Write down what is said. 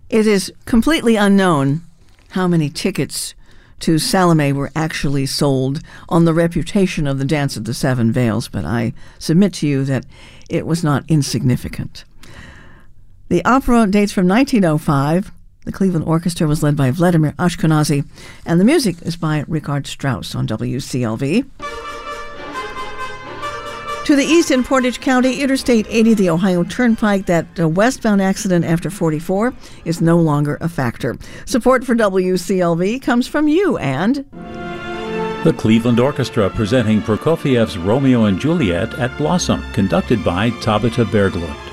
It is completely unknown how many tickets to Salome were actually sold on the reputation of the Dance of the Seven Veils, but I submit to you that it was not insignificant. The opera dates from 1905. The Cleveland Orchestra was led by Vladimir Ashkenazy, and the music is by Richard Strauss on WCLV. To the east in Portage County, Interstate 80, the Ohio Turnpike, that westbound accident after 44 is no longer a factor. Support for WCLV comes from you and the Cleveland Orchestra presenting Prokofiev's Romeo and Juliet at Blossom, conducted by Tabitha Berglund.